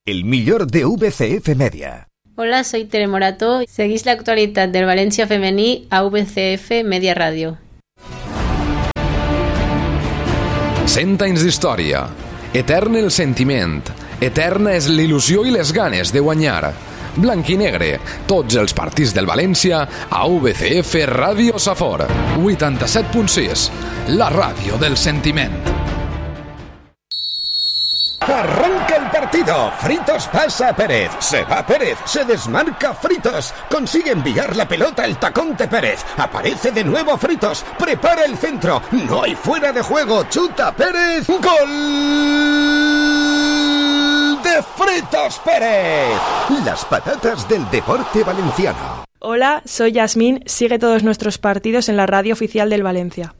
el millor de VCF Media. Hola, soy Tere Morató. Seguís la actualitat del València femení a VCF Media Ràdio. 100 anys d'història. Etern el sentiment. Eterna és l'il·lusió i les ganes de guanyar. Blanc i negre, tots els partits del València a VCF Ràdio Safor. 87.6, la ràdio del sentiment. Arranca el partido. Fritos pasa a Pérez. Se va Pérez. Se desmarca Fritos. Consigue enviar la pelota al tacón de Pérez. Aparece de nuevo Fritos. Prepara el centro. No hay fuera de juego. Chuta Pérez. ¡Gol de Fritos Pérez! Las patatas del deporte valenciano. Hola, soy Yasmín. Sigue todos nuestros partidos en la radio oficial del Valencia.